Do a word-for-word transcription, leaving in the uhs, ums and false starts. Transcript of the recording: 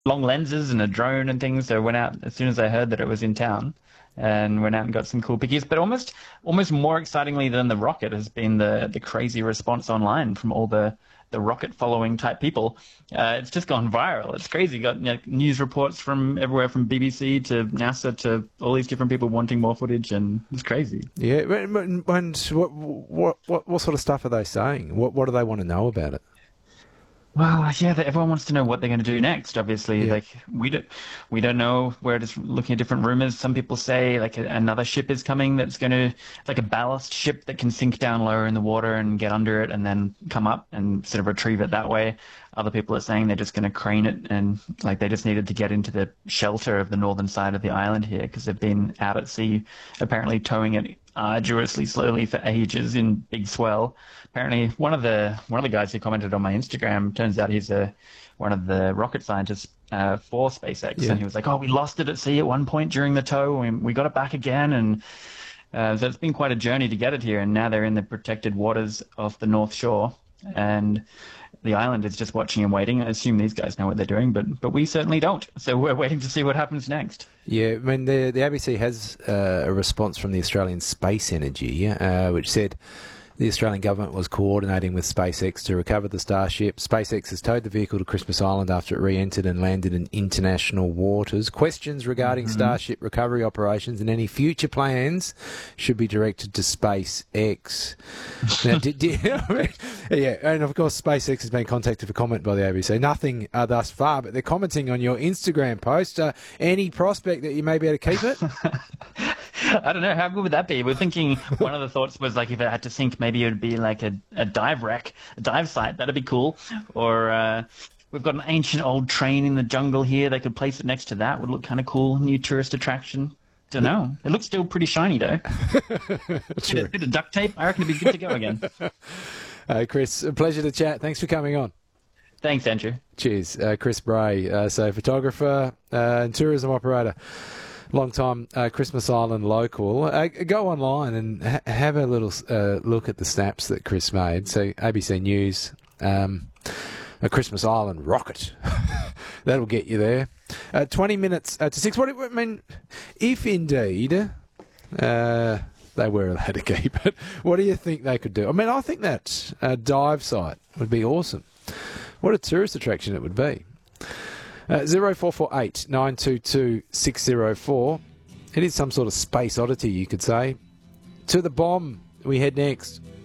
long lenses and a drone and things. So I went out as soon as I heard that it was in town, and went out and got some cool pictures. But almost almost more excitingly than the rocket has been the the crazy response online from all the the rocket following type people. Uh, it's just gone viral. It's crazy. Got, you know, news reports from everywhere, from B B C to NASA to all these different people wanting more footage, and it's crazy. Yeah, and, and what, what what what sort of stuff are they saying? What what do they want to know about it? Well, yeah, that everyone wants to know what they're going to do next. Obviously, Yeah. like we don't, we don't know. We're just looking at different rumors. Some people say like a, another ship is coming that's going to, like a ballast ship that can sink down lower in the water and get under it and then come up and sort of retrieve it that way. Other people are saying they're just going to crane it, and like they just needed to get into the shelter of the northern side of the island here because they've been out at sea, apparently towing it arduously, slowly for ages in big swell. Apparently, one of the one of the guys who commented on my Instagram, turns out he's a one of the rocket scientists uh, for SpaceX, Yeah. and he was like, "Oh, we lost it at sea at one point during the tow, and we got it back again." And uh, so it's been quite a journey to get it here, and now they're in the protected waters off the North Shore, and the island is just watching and waiting. I assume these guys know what they're doing, but but we certainly don't. So we're waiting to see what happens next. Yeah, I mean, the the A B C has uh, a response from the Australian Space Energy, uh, which said the Australian government was coordinating with SpaceX to recover the Starship. SpaceX has towed the vehicle to Christmas Island after it re-entered and landed in international waters. Questions regarding Mm-hmm. Starship recovery operations and any future plans should be directed to SpaceX. Now, did, did, yeah, and of course, SpaceX has been contacted for comment by the A B C. Nothing uh, thus far, but they're commenting on your Instagram post. Uh, any prospect that you may be able to keep it? I don't know. How good would that be? We're thinking one of the thoughts was like if it had to sink, maybe it would be like a, a dive wreck, a dive site. That'd be cool. Or uh, we've got an ancient old train in the jungle here. They could place it next to that. Would look kind of cool. New tourist attraction. Don't know. It looks still pretty shiny though. True. A bit of duct tape. I reckon it'd be good to go again. Uh, Chris, a pleasure to chat. Thanks for coming on. Thanks, Andrew. Cheers. Uh, Chris Bray, uh, so photographer uh, and tourism operator. Long time uh, Christmas Island local. Uh, go online and ha- have a little uh, look at the snaps that Chris made. So A B C News, um, a Christmas Island rocket. That'll get you there. Uh, twenty minutes uh, to six. What do- I mean, if indeed uh, they were allowed to keep it, what do you think they could do? I mean, I think that uh, dive site would be awesome. What a tourist attraction it would be. Uh, zero four four eight nine two two six zero four. It is some sort of space oddity, you could say. To the bomb, we head next.